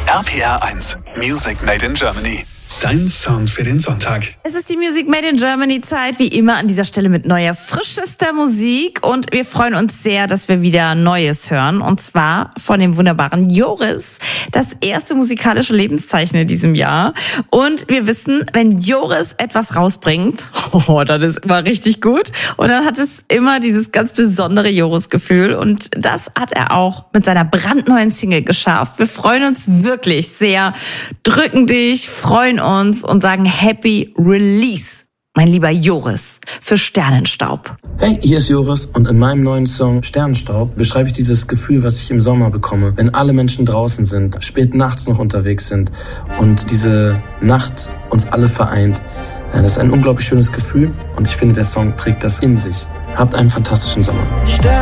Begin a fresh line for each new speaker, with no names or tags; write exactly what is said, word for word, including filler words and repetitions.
R P R eins, Music Made in Germany. Dein Sound für den Sonntag.
Es ist die Music Made in Germany Zeit, wie immer an dieser Stelle mit neuer, frischester Musik. Und wir freuen uns sehr, dass wir wieder Neues hören. Und zwar von dem wunderbaren Joris. Das erste musikalische Lebenszeichen in diesem Jahr. Und wir wissen, wenn Joris etwas rausbringt, oh, dann ist immer richtig gut. Und dann hat es immer dieses ganz besondere Joris-Gefühl. Und das hat er auch mit seiner brandneuen Single geschafft. Wir freuen uns wirklich sehr, drücken dich, freuen uns. uns und sagen Happy Release, mein lieber Joris, für Sternenstaub.
Hey, hier ist Joris und in meinem neuen Song Sternenstaub beschreibe ich dieses Gefühl, was ich im Sommer bekomme, wenn alle Menschen draußen sind, spät nachts noch unterwegs sind und diese Nacht uns alle vereint. Das ist ein unglaublich schönes Gefühl und ich finde, der Song trägt das in sich. Habt einen fantastischen Sommer.